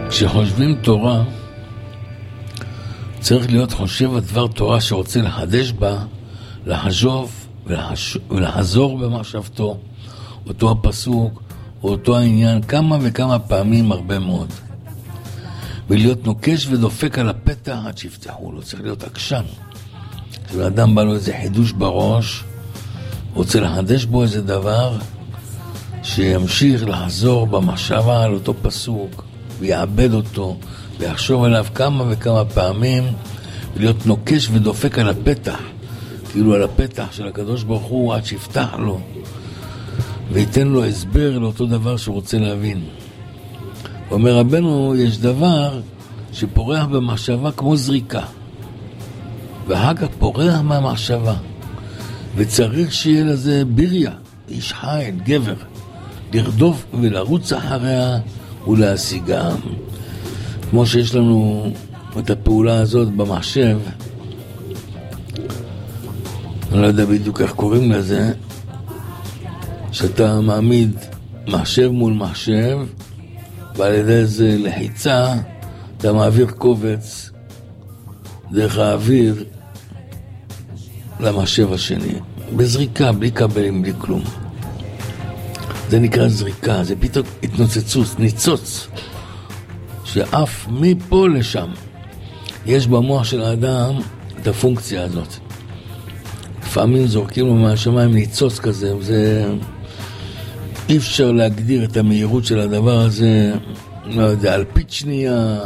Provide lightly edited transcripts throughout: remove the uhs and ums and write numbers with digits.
כשחושבים תורה, צריך להיות חושב הדבר תורה שרוצה לחדש בה, לחשוב ולחזור במחשבתו, אותו הפסוק, או אותו העניין, כמה וכמה פעמים, הרבה מאוד. ולהיות נוקש ודופק על הפתח עד שיפתחו לו, צריך להיות עקשן. כשאדם בא לו איזה חידוש בראש, רוצה לחדש בו איזה דבר, שימשיך לחזור במחשבה על אותו פסוק, ויעבד אותו, ויחשוב עליו כמה וכמה פעמים, ולהיות נוקש ודופק על הפתח, כאילו על הפתח של הקדוש ברוך הוא, עד שיפתח לו, וייתן לו הסבר לאותו דבר שהוא רוצה להבין. אומר רבנו, יש דבר שפורח במחשבה כמו זריקה, ואחר כך פורח מהמחשבה, וצריך שיהיה לזה ביריה, איש חיל, גבר, לרדוף ולרוץ אחריה ולהשיגם. כמו שיש לנו את הפעולה הזאת במחשב, אני לא יודע בדיוק איך קוראים לזה, שאתה מעמיד מחשב מול מחשב, ועל ידי זה לחיצה אתה מעביר קובץ דרך האוויר למחשב השני, בזריקה, בלי קבלים, בלי כלום. זה נקרא זריקה, זה פתאום התנוצצות, ניצוץ, שאף מפה לשם. יש במוח של האדם את הפונקציה הזאת. לפעמים זורקים לו מהשמיים ניצוץ כזה, זה אי אפשר להגדיר את המהירות של הדבר הזה, לא יודע, אלפית שנייה,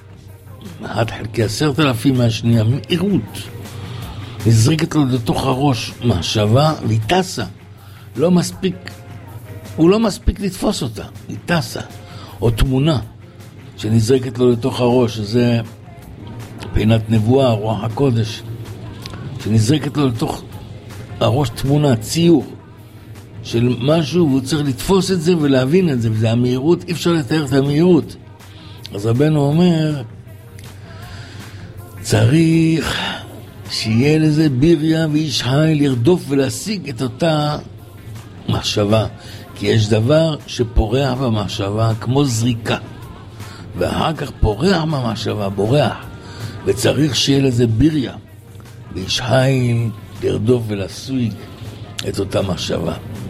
1/10,000 מהשנייה, מהירות. נזרקת לו לתוך הראש מחשבה, והיא טסה. לא מספיק, הוא לא מספיק לתפוס אותה, היא טסה. או תמונה שנזרקת לו לתוך הראש, זה פינת נבואה, רוח הקודש, שנזרקת לו לתוך הראש תמונה, ציור של משהו, והוא צריך לתפוס את זה ולהבין את זה, וזה המהירות, אי אפשר לתאר את המהירות. אז רבנו אומר, צריך שיהיה לזה ביריה ואיש חיל לרדוף ולהשיג את אותה מחשבה, כי יש דבר שפורח במחשבה כמו זריקה, ואחר כך פורח במחשבה, בורח, וצריך שיהיה לזה ביריה ואיש חיל לרדוף ולהשיג את אותה מחשבה.